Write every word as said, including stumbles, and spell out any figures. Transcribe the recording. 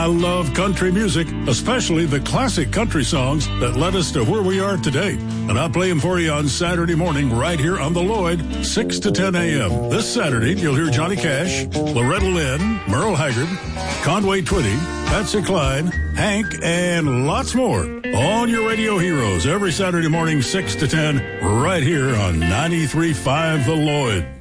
I love country music, especially the classic country songs that led us to where we are today. And I play them for you on Saturday morning right here on the Lloyd, six to ten a.m. This Saturday, you'll hear Johnny Cash, Loretta Lynn, Merle Haggard, Conway Twitty, Patsy Cline, Hank, and lots more on your radio heroes every Saturday morning, six to ten, right here on ninety-three point five The Lloyd.